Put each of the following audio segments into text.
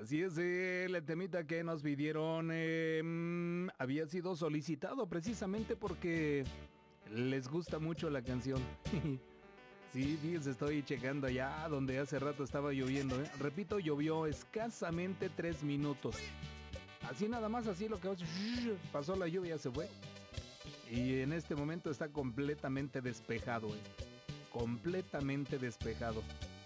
Así es, el temita que nos pidieron había sido solicitado precisamente porque les gusta mucho la canción. Sí, fíjense, estoy checando allá donde hace rato estaba lloviendo. Repito, llovió escasamente 3 minutos. Así nada más, así lo que pasó la lluvia, se fue. Y en este momento está completamente despejado, completamente despejado.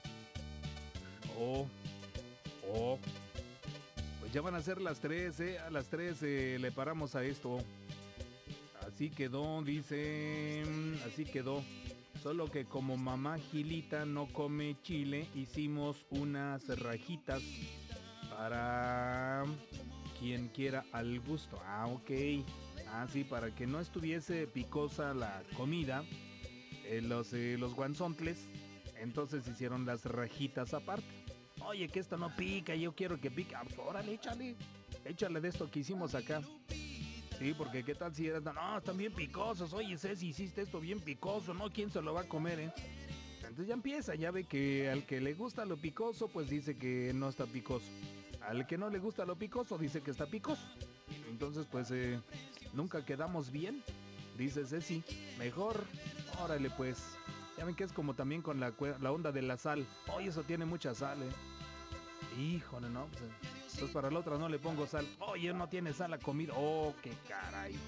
Pues ya van a ser las 3, a las 3 le paramos a esto. Así quedó, dice, así quedó. Solo que como mamá Gilita no come chile, hicimos unas rajitas para quien quiera al gusto. Ah, ok. Ah, sí, para que no estuviese picosa la comida, los guanzontles, entonces hicieron las rajitas aparte. Oye, que esto no pica, yo quiero que pique. Ah, órale, échale de esto que hicimos acá. Sí, porque qué tal si eras, no, están bien picosos. Oye, Ceci, hiciste esto bien picoso, ¿no? ¿Quién se lo va a comer, Entonces ya empieza, ya ve que al que le gusta lo picoso, pues dice que no está picoso. Al que no le gusta lo picoso, dice que está picoso. Entonces, pues, nunca quedamos bien, dice Ceci. Mejor, órale, pues. Ya ven que es como también con la onda de la sal. Oye, eso tiene mucha sal, Híjole, no, pues, entonces para la otra no le pongo sal. Oye, no tiene sal la comida. Oh, qué caray.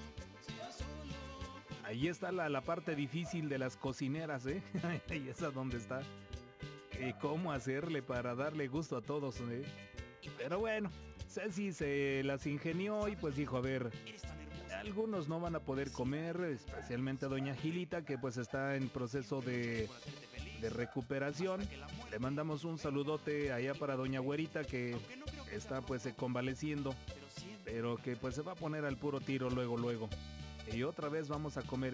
Ahí está la parte difícil de las cocineras, Y esa donde está. ¿Cómo hacerle para darle gusto a todos, Pero bueno, Ceci se las ingenió y pues dijo, a ver, algunos no van a poder comer, especialmente doña Gilita, que pues está en proceso de recuperación. Le mandamos un saludote allá para doña Güerita, que está pues convaleciendo, pero que pues se va a poner al puro tiro luego. Y otra vez vamos a comer